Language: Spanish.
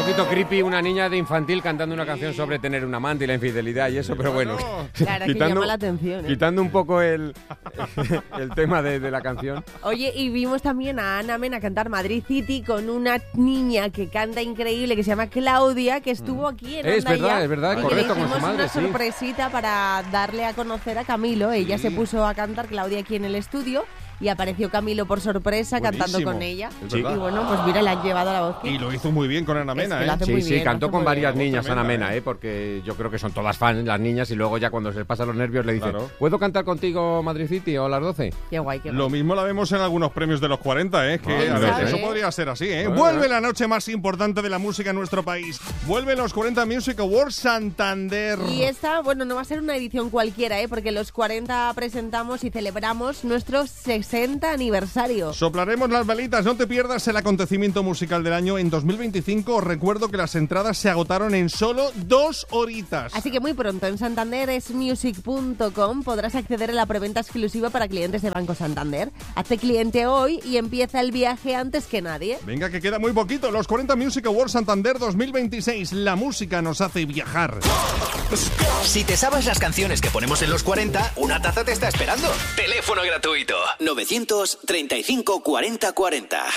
poquito creepy una niña de infantil cantando una canción sobre tener un amante y la infidelidad y eso, pero bueno. Claro, que llama la atención. Quitando un poco el tema de la canción. Oye, y vimos también a Ana Mena cantar Madrid City con una niña que canta increíble, que se llama Claudia, que estuvo aquí en Onda Ya. Es verdad, y correcto, que le con su madre, una sorpresita para darle a conocer a Camilo. Ella se puso a cantar Claudia aquí en el estudio y apareció Camilo por sorpresa cantando con ella. Y bueno, pues mira, le han llevado la voz. Y lo hizo muy bien con Ana Mena, Sí, cantó con varias niñas Ana Mena, porque yo creo que son todas fans las niñas y luego ya cuando se pasan los nervios le dicen, ¿puedo cantar contigo Madrid City o a las 12? Qué guay, qué guay. Lo mismo la vemos en algunos premios de los 40, que a ver, eso podría ser así, Bueno, Vuelve la noche más importante de la música en nuestro país. Vuelve los 40 Music Awards Santander. Y esta, bueno, no va a ser una edición cualquiera, porque los 40 presentamos y celebramos nuestro 60 aniversario. Soplaremos las velitas, no te pierdas el acontecimiento musical del año en 2025. Os recuerdo que las entradas se agotaron en solo 2 horitas. Así que muy pronto en santanderesmusic.com podrás acceder a la preventa exclusiva para clientes de Banco Santander. Hazte cliente hoy y empieza el viaje antes que nadie. Venga, que queda muy poquito. Los 40 Music Awards Santander 2026. La música nos hace viajar. Si te sabes las canciones que ponemos en los 40, una taza te está esperando. Teléfono gratuito 935 40 40.